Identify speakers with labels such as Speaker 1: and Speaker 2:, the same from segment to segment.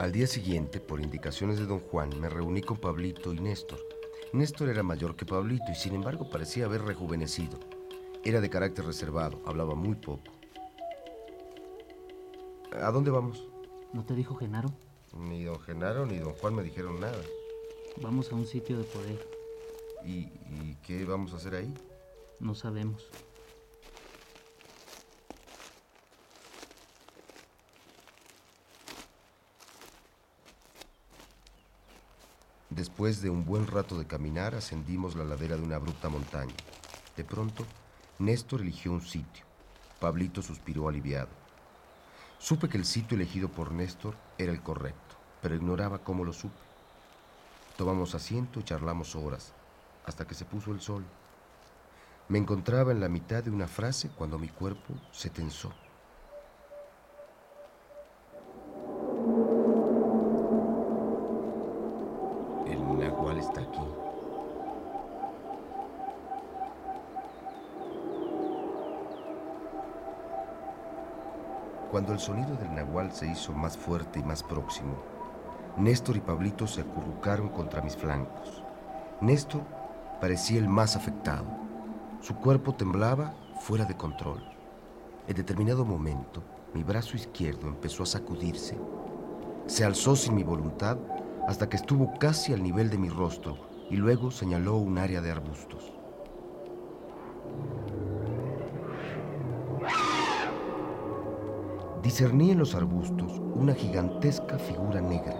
Speaker 1: Al día siguiente, por indicaciones de don Juan, me reuní con Pablito y Néstor. Néstor era mayor que Pablito y sin embargo parecía haber rejuvenecido. Era de carácter reservado, hablaba muy poco. ¿A dónde vamos?
Speaker 2: ¿No te dijo Genaro?
Speaker 1: Ni don Genaro ni don Juan me dijeron nada.
Speaker 2: Vamos a un sitio de poder.
Speaker 1: ¿Y qué vamos a hacer ahí?
Speaker 2: No sabemos.
Speaker 1: Después de un buen rato de caminar, ascendimos la ladera de una abrupta montaña. De pronto, Néstor eligió un sitio. Pablito suspiró aliviado. Supe que el sitio elegido por Néstor era el correcto, pero ignoraba cómo lo supe. Tomamos asiento y charlamos horas, hasta que se puso el sol. Me encontraba en la mitad de una frase cuando mi cuerpo se tensó. El nahual está aquí. Cuando el sonido del nahual se hizo más fuerte y más próximo, Néstor y Pablito se acurrucaron contra mis flancos. Néstor parecía el más afectado. Su cuerpo temblaba fuera de control. En determinado momento, mi brazo izquierdo empezó a sacudirse. Se alzó sin mi voluntad hasta que estuvo casi al nivel de mi rostro y luego señaló un área de arbustos. Discerní en los arbustos una gigantesca figura negra.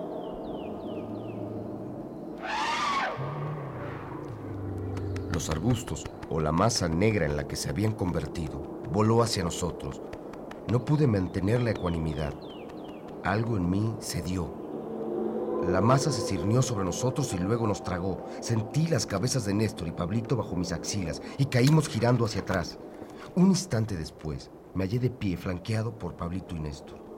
Speaker 1: Los arbustos, o la masa negra en la que se habían convertido, voló hacia nosotros. No pude mantener la ecuanimidad. Algo en mí cedió. La masa se cirnió sobre nosotros y luego nos tragó. Sentí las cabezas de Néstor y Pablito bajo mis axilas y caímos girando hacia atrás. Un instante después, me hallé de pie, flanqueado por Pablito y Néstor.